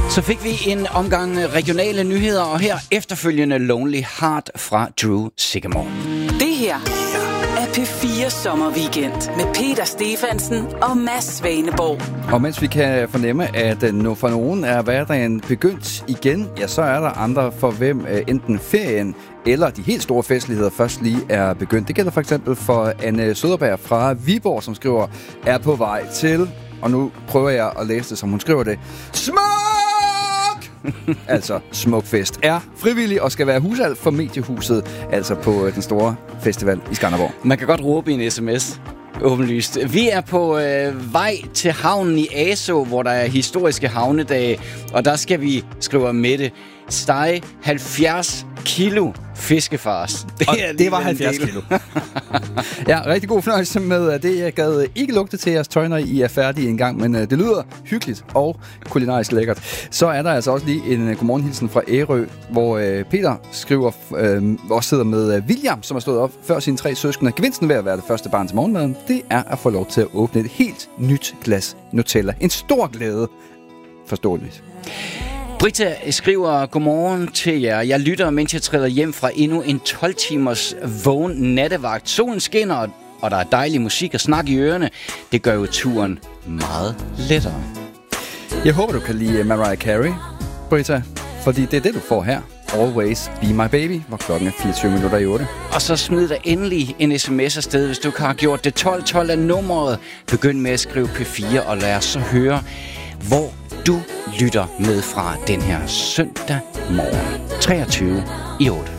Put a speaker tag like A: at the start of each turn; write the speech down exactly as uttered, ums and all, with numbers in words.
A: Så fik vi en omgang regionale nyheder, og her efterfølgende Lonely Heart fra Drew Sigamore.
B: Det her er P fire Sommerweekend med Peter Stefansen og Mads Svaneborg.
C: Og mens vi kan fornemme, at for nogen er hverdagen begyndt igen, ja, så er der andre, for hvem enten ferien eller de helt store festligheder først lige er begyndt. Det gælder for eksempel for Anne Søderberg fra Viborg, som skriver, er på vej til, og nu prøver jeg at læse det, som hun skriver det, smuk! altså Smukfest er frivillig og skal være hushold for Mediehuset, altså på den store festival i Skanderborg.
A: Man kan godt råbe i en sms. Åbenlyst. Vi er på øh, vej til havnen i Aso, hvor der er historiske havnedage, og der skal vi, skriver Mette, stege halvfjerds kilo fiskefars.
C: Det, og det var halvfjerds kilo. Ja, rigtig god fornøjelse med det. Jeg gad ikke lugte til jeres tøj, når I er færdige en gang, men det lyder hyggeligt og kulinarisk lækkert. Så er der altså også lige en godmorgenhilsen fra Ærø, hvor øh, Peter skriver, øh, også sidder med William, som har stået op før sine tre søskende. Gevinsten ved at være det første barn til morgenmaden, det er at få lov til at åbne et helt nyt glas Nutella. En stor glæde. Forståeligt.
A: Britta skriver, godmorgen til jer. Jeg lytter, mens jeg træder hjem fra endnu en tolv timers vågen nattevagt. Solen skinner, og der er dejlig musik og snak i ørerne. Det gør jo turen meget lettere.
C: Jeg håber, du kan lide Mariah Carey, Britta, fordi det er det, du får her. Always Be My Baby, hvor klokken er fireogtyve minutter i otte.
A: Og så smid dig endelig en sms afsted, hvis du har gjort det. tolv tolv er nummeret. Begynd med at skrive P fire, og lad os så høre, hvor du lytter med fra den her søndag morgen treogtyve i otte.